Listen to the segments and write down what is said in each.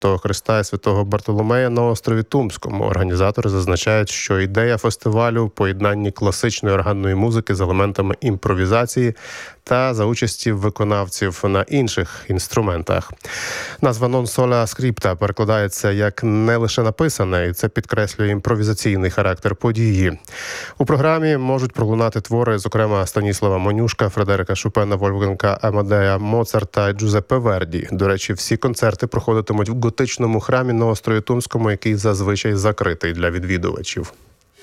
Святого Христа і Святого Бартоломея на острові Тумському. Організатори зазначають, що ідея фестивалю – поєднання класичної органної музики з елементами імпровізації та за участі виконавців на інших інструментах. Назва «Non sola scripta» перекладається як «не лише написане», і це підкреслює імпровізаційний характер події. У програмі можуть пролунати твори, зокрема, Станіслава Монюшка, Фредерика Шопена, Вольфганга Амадея Моцарта і Джузеппе Верді. До речі, всі концерти проходитимуть в готичному храмі на острові Тумському, який зазвичай закритий для відвідувачів.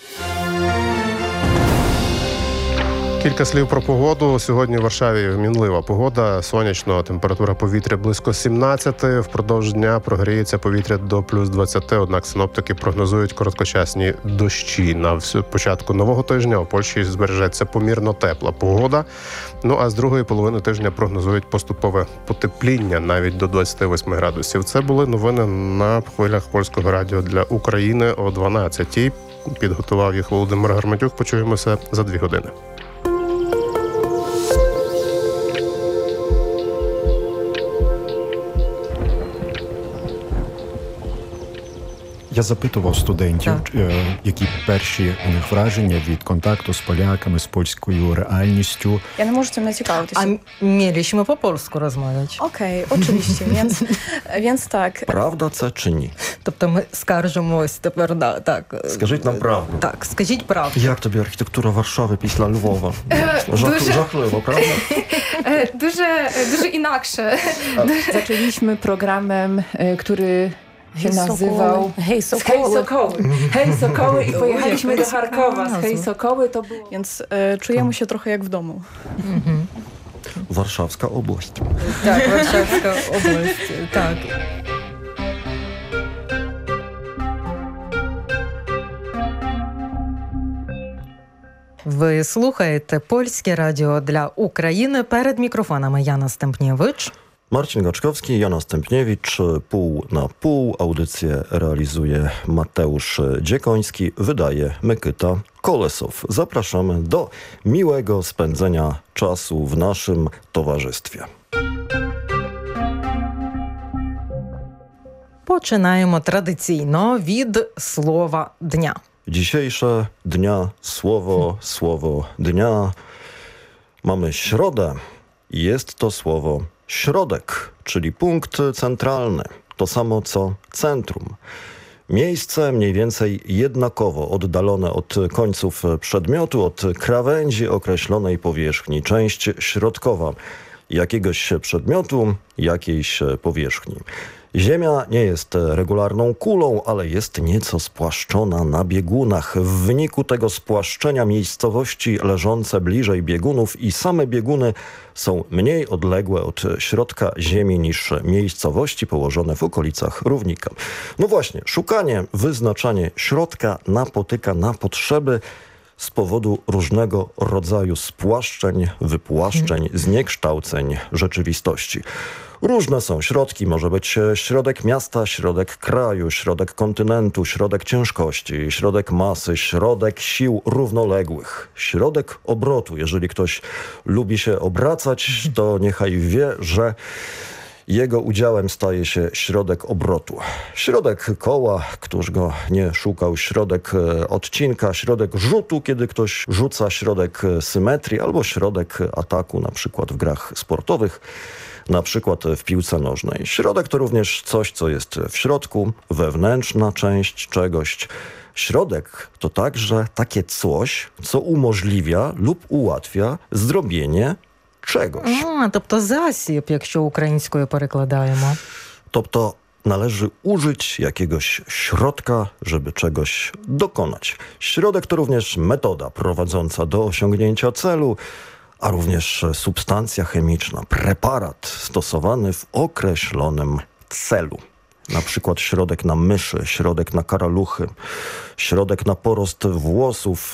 Кілька слів про погоду. Сьогодні в Варшаві мінлива погода, сонячно, температура повітря близько 17, впродовж дня прогріється повітря до плюс 20, однак синоптики прогнозують короткочасні дощі. На початку нового тижня у Польщі збережеться помірно тепла погода, а з другої половини тижня прогнозують поступове потепління навіть до 28 градусів. Це були новини на хвилях Польського радіо для України о 12-й. Підготував їх Володимир Гарматюк. Почуємося за 2 години. Я запитував студентів, які перші у них враження від контакту з поляками, з польською реальністю. Ja nie możecie mnie ciekawić. A mieliśmy po polsku rozmawiać. Okej, oczywiście, więc tak. Правда це чи ні? Тобто ми скаржимось тепер, так. Скажіть нам правду. Так, скажіть правду. Як тобі архітектура Варшави після Львова? Жахливо, правда? Дуже інакше. Zaczęliśmy programem, który się nazywał Hej Sokoły i pojechaliśmy do Charkowa. Hej Sokoły to było. Więc czujemy się trochę jak w domu. Warszawska область. Так, Варшавська область, так. Ви слухаєте Польське радіо для України. Перед мікрофонами Яна Стемпнєвич. Marcin Gaczkowski, Jana Stępniewicz, pół na pół. Audycję realizuje Mateusz Dziekoński, wydaje Mykyta Kolesow. Zapraszamy do miłego spędzenia czasu w naszym towarzystwie. Починаємо традиційно від слова дня. Dzisiejsze dnia, słowo dnia. Mamy środę i jest to słowo środek, czyli punkt centralny, to samo co centrum. Miejsce mniej więcej jednakowo oddalone od końców przedmiotu, od krawędzi określonej powierzchni, część środkowa jakiegoś przedmiotu, jakiejś powierzchni. Ziemia nie jest regularną kulą, ale jest nieco spłaszczona na biegunach. W wyniku tego spłaszczenia miejscowości leżące bliżej biegunów i same bieguny są mniej odległe od środka Ziemi niż miejscowości położone w okolicach równika. No właśnie, szukanie, wyznaczanie środka napotyka na potrzeby z powodu różnego rodzaju spłaszczeń, wypłaszczeń, zniekształceń rzeczywistości. Różne są środki, może być środek miasta, środek kraju, środek kontynentu, środek ciężkości, środek masy, środek sił równoległych, środek obrotu. Jeżeli ktoś lubi się obracać, to niechaj wie, że jego udziałem staje się środek obrotu. Środek koła, któż go nie szukał, środek odcinka, środek rzutu, kiedy ktoś rzuca, środek symetrii albo środek ataku, na przykład w grach sportowych, na przykład w piłce nożnej. Środek to również coś, co jest w środku, wewnętrzna część czegoś. Środek to także takie coś, co umożliwia lub ułatwia zrobienie czegoś. Тобто засіб, якщо українською перекладаємо. Тобто należy użyć jakiegoś środka, żeby czegoś dokonać. Środek to również metoda prowadząca do osiągnięcia celu, a również substancja chemiczna, preparat stosowany w określonym celu. Na przykład środek na myszy, środek na karaluchy, środek na porost włosów,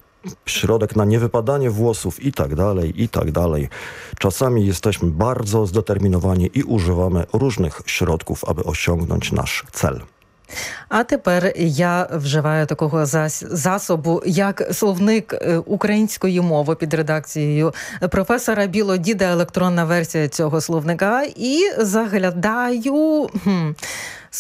środek na niewypadanie włosów i tak dalej, i tak dalej. Czasami jesteśmy bardzo zdeterminowani i używamy różnych środków, aby osiągnąć nasz cel. А тепер я вживаю такого засобу, як словник української мови під редакцією професора Білодіда, електронна версія цього словника, і заглядаю